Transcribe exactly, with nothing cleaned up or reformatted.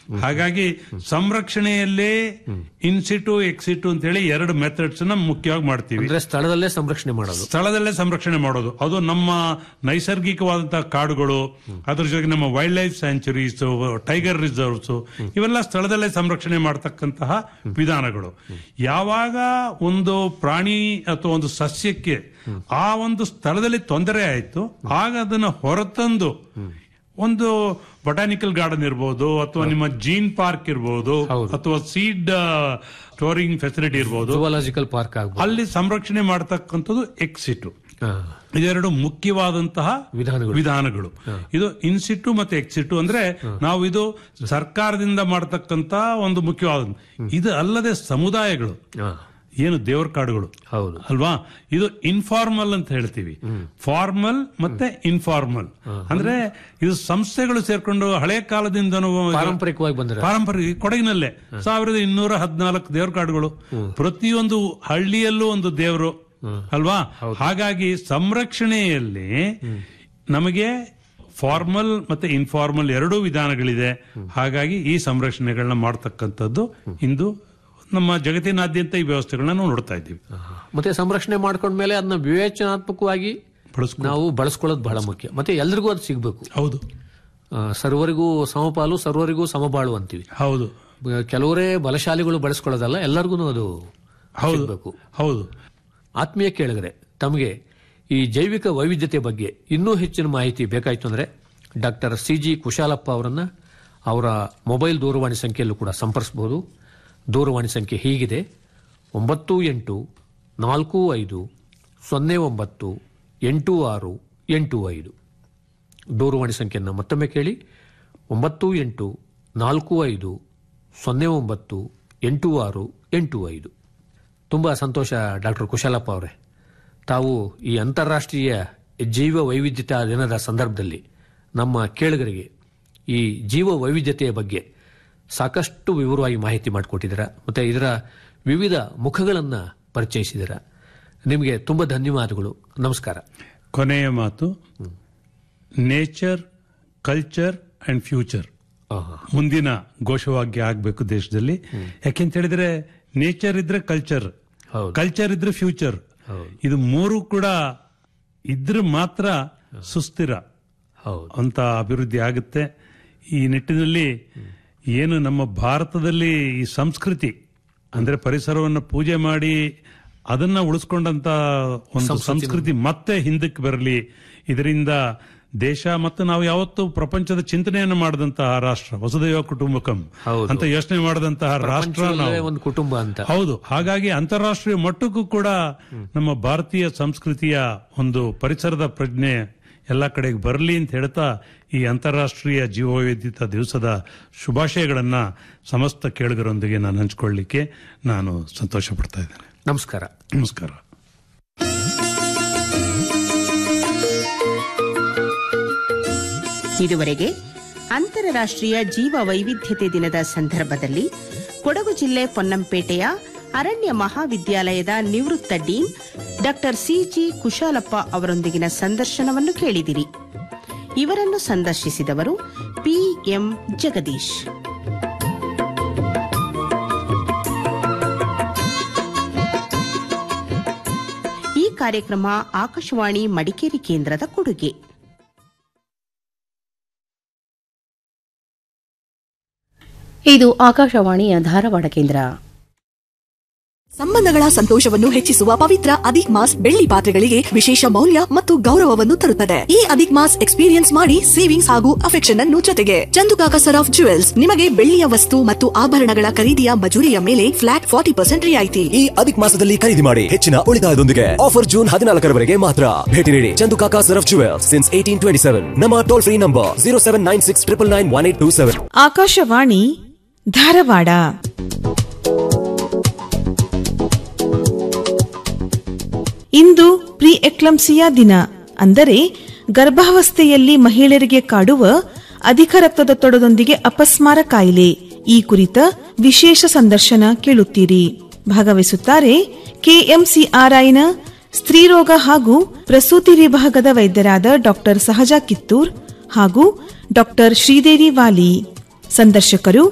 ಹಾಗಾಗಿ ಸಂರಕ್ಷಣೆಯಲ್ಲೇ in situ exit ಅಂತ ಹೇಳಿ ಎರಡು ಮೆಥಡ್ಸ್ ನ ಮುಖ್ಯವಾಗಿ ಮಾಡ್ತೀವಿ. ಸ್ಥಳದಲ್ಲೇ ಸಂರಕ್ಷಣೆ ಮಾಡೋದು ಸ್ಥಳದಲ್ಲೇ ಸಂರಕ್ಷಣೆ ಮಾಡೋದು ಅದು ನಮ್ಮ ನೈಸರ್ಗಿಕವಾದಂತಹ ಕಾಡುಗಳು, ಅದ್ರ ಜೊತೆಗೆ ನಮ್ಮ wild life sanctuaries, tiger reserves, ಇವೆಲ್ಲ ಸ್ಥಳದಲ್ಲೇ ಸಂರಕ್ಷಣೆ ಮಾಡತಕ್ಕಂತಹ ವಿಧಾನಗಳು. ಯಾವಾಗ ಒಂದು ಪ್ರಾಣಿ ಅಥವಾ ಒಂದು ಸಸ್ಯಕ್ಕೆ ಆ ಒಂದು ಸ್ಥಳದಲ್ಲಿ ತೊಂದರೆ ಆಯ್ತು, ಆಗ ಅದನ್ನ ಹೊರತಂದು ಒಂದು ಬೊಟಾನಿಕಲ್ ಗಾರ್ಡನ್ ಇರ್ಬೋದು, ಅಥವಾ ನಿಮ್ಮ ಜೀನ್ ಪಾರ್ಕ್ ಇರ್ಬೋದು, ಅಥವಾ ಸೀಡ್ ಸ್ಟೋರಿಂಗ್ ಫೆಸಿಲಿಟಿ ಇರ್ಬೋದು, ಜೂಲಾಜಿಕಲ್ ಪಾರ್ಕ್ ಅಲ್ಲಿ ಸಂರಕ್ಷಣೆ ಮಾಡತಕ್ಕಂಥದ್ದು ಎಕ್ಸಿಟು. ಇದೆರಡು ಮುಖ್ಯವಾದಂತಹ ವಿಧಾನಗಳು. ಇದು ಇನ್ಸಿಟು ಮತ್ತೆ ಎಕ್ಸಿಟು ಅಂದ್ರೆ ನಾವು ಇದು ಸರ್ಕಾರದಿಂದ ಮಾಡತಕ್ಕಂತ ಒಂದು ಮುಖ್ಯವಾದ. ಇದು ಅಲ್ಲದೆ ಸಮುದಾಯಗಳು ಏನು ದೇವರ ಕಾಡುಗಳು ಅಲ್ವಾ, ಇದು ಇನ್ಫಾರ್ಮಲ್ ಅಂತ ಹೇಳ್ತೀವಿ. ಫಾರ್ಮಲ್ ಮತ್ತೆ ಇನ್ಫಾರ್ಮಲ್ ಅಂದ್ರೆ ಇದು ಸಂಸ್ಥೆಗಳು ಸೇರ್ಕೊಂಡು ಹಳೆ ಕಾಲದಿಂದ ಪಾರಂಪರಿಕವಾಗಿ ಬಂದ ಪಾರಂಪರಿಕ ಕೊಡಗಿನಲ್ಲೇ ಸಾವಿರದ ಇನ್ನೂರ ಹದಿನಾಲ್ಕು ದೇವರ ಕಾಡುಗಳು, ಪ್ರತಿಯೊಂದು ಹಳ್ಳಿಯಲ್ಲೂ ಒಂದು ದೇವರು ಅಲ್ವಾ. ಹಾಗಾಗಿ ಸಂರಕ್ಷಣೆಯಲ್ಲಿ ನಮಗೆ ಫಾರ್ಮಲ್ ಮತ್ತೆ ಇನ್ಫಾರ್ಮಲ್ ಎರಡೂ ವಿಧಾನಗಳಿದೆ. ಹಾಗಾಗಿ ಈ ಸಂರಕ್ಷಣೆಗಳನ್ನ ಮಾಡತಕ್ಕಂಥದ್ದು ಇಂದು ನಮ್ಮ ಜಗತ್ತಿನಾದ್ಯಂತ ಈ ವ್ಯವಸ್ಥೆಗಳನ್ನ ನಾವು ನೋಡ್ತಾ ಇದ್ದೀವಿ. ಮತ್ತೆ ಸಂರಕ್ಷಣೆ ಮಾಡ್ಕೊಂಡ್ಮೇಲೆ ಅದನ್ನ ವಿವೇಚನಾತ್ಮಕವಾಗಿ ನಾವು ಬಳಸ್ಕೊಳ್ಳೋದು ಬಹಳ ಮುಖ್ಯ. ಮತ್ತೆ ಎಲ್ರಿಗೂ ಅದು ಸಿಗ್ಬೇಕು. ಹೌದು, ಸರ್ವರಿಗೂ ಸಮಪಾಲು, ಸರ್ವರಿಗೂ ಸಮಬಾಳು ಅಂತೀವಿ. ಹೌದು, ಕೆಲವರೇ ಬಲಶಾಲಿಗಳು ಬಳಸ್ಕೊಳ್ಳೋದಲ್ಲ, ಎಲ್ಲರಿಗೂ ಅದು ಹೌದು. ಹೌದು. ಆತ್ಮೀಯ ಕೇಳಿದರೆ ತಮಗೆ ಈ ಜೈವಿಕ ವೈವಿಧ್ಯತೆ ಬಗ್ಗೆ ಇನ್ನೂ ಹೆಚ್ಚಿನ ಮಾಹಿತಿ ಬೇಕಾಯಿತು ಅಂದ್ರೆ ಡಾಕ್ಟರ್ ಸಿ ಜಿ ಕುಶಾಲಪ್ಪ ಅವರನ್ನ ಅವರ ಮೊಬೈಲ್ ದೂರವಾಣಿ ಸಂಖ್ಯೆಯಲ್ಲೂ ಕೂಡ ಸಂಪರ್ಸಬಹುದು. ದೂರವಾಣಿ ಸಂಖ್ಯೆ ಹೀಗಿದೆ: ಒಂಬತ್ತು ಎಂಟು ನಾಲ್ಕು ಐದು ಸೊನ್ನೆ ಒಂಬತ್ತು ಎಂಟು ಆರು ಎಂಟು ಐದು. ದೂರವಾಣಿ ಸಂಖ್ಯೆಯನ್ನು ಮತ್ತೊಮ್ಮೆ ಕೇಳಿ: ಒಂಬತ್ತು ಎಂಟು ನಾಲ್ಕು ಐದು ಸೊನ್ನೆ ಒಂಬತ್ತು ಎಂಟು ಆರು ಎಂಟು ಐದು. ತುಂಬ ಸಂತೋಷ ಡಾಕ್ಟರ್ ಕುಶಾಲಪ್ಪ ಅವರೇ, ತಾವು ಈ ಅಂತಾರಾಷ್ಟ್ರೀಯ ಜೀವ ವೈವಿಧ್ಯತಾ ದಿನದ ಸಂದರ್ಭದಲ್ಲಿ ನಮ್ಮ ಕೇಳುಗರಿಗೆ ಈ ಜೀವ ವೈವಿಧ್ಯತೆಯ ಬಗ್ಗೆ ಸಾಕಷ್ಟು ವಿವರವಾಗಿ ಮಾಹಿತಿ ಮಾಡಿಕೊಟ್ಟಿದ್ದೀರಾ, ಮತ್ತೆ ಇದರ ವಿವಿಧ ಮುಖಗಳನ್ನು ಪರಿಚಯಿಸಿದ್ದೀರಾ. ನಿಮಗೆ ತುಂಬ ಧನ್ಯವಾದಗಳು. ನಮಸ್ಕಾರ. ಕೊನೆಯ ಮಾತು, ನೇಚರ್, ಕಲ್ಚರ್ ಅಂಡ್ ಫ್ಯೂಚರ್ ಮುಂದಿನ ಘೋಷವಾಕ್ಯ ಆಗಬೇಕು ದೇಶದಲ್ಲಿ. ಯಾಕೆಂತ ಹೇಳಿದ್ರೆ ನೇಚರ್ ಇದ್ರೆ ಕಲ್ಚರ್, ಕಲ್ಚರ್ ಇದ್ರೆ ಫ್ಯೂಚರ್, ಇದು ಮೂರು ಕೂಡ ಇದ್ರೆ ಮಾತ್ರ ಸುಸ್ಥಿರ ಅಂತ ಅಭಿವೃದ್ಧಿ ಆಗುತ್ತೆ. ಈ ನಿಟ್ಟಿನಲ್ಲಿ ಏನು ನಮ್ಮ ಭಾರತದಲ್ಲಿ ಈ ಸಂಸ್ಕೃತಿ ಅಂದ್ರೆ ಪರಿಸರವನ್ನು ಪೂಜೆ ಮಾಡಿ ಅದನ್ನ ಉಳಿಸ್ಕೊಂಡಂತ ಒಂದು ಸಂಸ್ಕೃತಿ ಮತ್ತೆ ಹಿಂದಕ್ಕೆ ಬರಲಿ. ಇದರಿಂದ ದೇಶ ಮತ್ತು ನಾವು ಯಾವತ್ತು ಪ್ರಪಂಚದ ಚಿಂತನೆಯನ್ನು ಮಾಡಿದಂತಹ ರಾಷ್ಟ್ರ, ವಸುದೈವ ಕುಟುಂಬಕಂ ಅಂತ ಯೋಚನೆ ಮಾಡಿದಂತಹ ರಾಷ್ಟ್ರ ಒಂದು ಕುಟುಂಬ ಅಂತ. ಹೌದು. ಹಾಗಾಗಿ ಅಂತಾರಾಷ್ಟ್ರೀಯ ಮಟ್ಟಕ್ಕೂ ಕೂಡ ನಮ್ಮ ಭಾರತೀಯ ಸಂಸ್ಕೃತಿಯ ಒಂದು ಪರಿಸರದ ಪ್ರಜ್ಞೆ ಎಲ್ಲ ಕಡೆಗೆ ಬರಲಿ ಅಂತ ಹೇಳ್ತಾ ಈ ಅಂತಾರಾಷ್ಟ್ರೀಯ ಜೀವವೈವಿಧ್ಯತಾ ದಿವಸದ ಶುಭಾಶಯಗಳನ್ನ ಸಮಸ್ತ ಕೇಳುಗರೊಂದಿಗೆ ನಾನು ಹಂಚಿಕೊಳ್ಳಲಿಕ್ಕೆ ನಾನು ಸಂತೋಷ ಪಡ್ತಾ ಇದ್ದೇನೆ. ನಮಸ್ಕಾರ. ನಮಸ್ಕಾರ. ಇದುವರೆಗೆ ಅಂತಾರಾಷ್ಟ್ರೀಯ ಜೀವ ವೈವಿಧ್ಯತೆ ದಿನದ ಸಂದರ್ಭದಲ್ಲಿ ಕೊಡಗು ಜಿಲ್ಲೆ ಪೊನ್ನಂಪೇಟೆಯ ಅರಣ್ಯ ಮಹಾವಿದ್ಯಾಲಯದ ನಿವೃತ್ತ ಡೀನ್ ಡಾಕ್ಟರ್ ಸಿಜಿ ಕುಶಾಲಪ್ಪ ಅವರೊಂದಿಗಿನ ಸಂದರ್ಶನವನ್ನು ಕೇಳಿದಿರಿ. ಇವರನ್ನು ಸಂದರ್ಶಿಸಿದವರು ಪಿಎಂ ಜಗದೀಶ್. ಈ ಕಾರ್ಯಕ್ರಮ ಆಕಾಶವಾಣಿ ಮಡಿಕೇರಿ ಕೇಂದ್ರದ ಕೊಡುಗೆ. ಇದು ಆಕಾಶವಾಣಿಯ ಧಾರವಾಡ ಕೇಂದ್ರ. ಸಂಬಂಧಗಳ ಸಂತೋಷವನ್ನು ಹೆಚ್ಚಿಸುವ ಪವಿತ್ರ ಅಧಿಕ್ ಮಾಸ್ ಬೆಳ್ಳಿ ಪಾತ್ರೆಗಳಿಗೆ ವಿಶೇಷ ಮೌಲ್ಯ ಮತ್ತು ಗೌರವವನ್ನು ತರುತ್ತದೆ. ಈ ಅಧಿಕ್ ಮಾಸ್ ಎಕ್ಸ್ಪೀರಿಯನ್ಸ್ ಮಾಡಿ ಸೇವಿಂಗ್ಸ್ ಹಾಗೂ ಅಫೆಕ್ಷನ್ ಅನ್ನು ಜೊತೆಗೆ ಚಂದುಕಾಕ ಸರಾಫ್ ಜುವೆಲ್ಸ್ ನಿಮಗೆ ಬೆಳ್ಳಿಯ ವಸ್ತು ಮತ್ತು ಆಭರಣಗಳ ಖರೀದಿಯ ಮಜೂರಿಯ ಮೇಲೆ ಫ್ಲಾಟ್ ಫಾರ್ಟಿ ಪರ್ಸೆಂಟ್ ರಿಯಾಯಿತಿ. ಈ ಅಧಿಕ್ ಮಾಸದಲ್ಲಿ ಖರೀದಿ ಮಾಡಿ ಹೆಚ್ಚಿನ ಉಳಿತಾಯದೊಂದಿಗೆ. ಆಫರ್ ಜೂನ್ ಹದಿನಾಲ್ಕರವರೆಗೆ ಮಾತ್ರ. ಭೇಟಿ ನೀಡಿ Chandukaka Saraf jewels since eighteen twenty seven. ನಮ್ಮ toll free number zero seven nine six triple nine one eight two seven. Akashvani Dharwad. ಇಂದು ಪ್ರೀ ಎಕ್ಲಂಸಿಯಾ ದಿನ, ಅಂದರೆ ಗರ್ಭಾವಸ್ಥೆಯಲ್ಲಿ ಮಹಿಳೆಯರಿಗೆ ಕಾಡುವ ಅಧಿಕ ರಕ್ತದೊತ್ತಡದೊಂದಿಗೆ ಅಪಸ್ಮಾರ ಕಾಯಿಲೆ. ಈ ಕುರಿತ ವಿಶೇಷ ಸಂದರ್ಶನ ಕೇಳುತ್ತೀರಿ. ಭಾಗವಹಿಸುತ್ತಾರೆ ಕೆಎಂಸಿಆರ್ಐನ ಸ್ತ್ರೀರೋಗ ಹಾಗೂ ಪ್ರಸೂತಿ ವಿಭಾಗದ ವೈದ್ಯರಾದ ಡಾಕ್ಟರ್ ಸಹಜಾ ಕಿತ್ತೂರ್ ಹಾಗೂ ಡಾಕ್ಟರ್ ಶ್ರೀದೇವಿ ವಾಲಿ. ಸಂದರ್ಶಕರು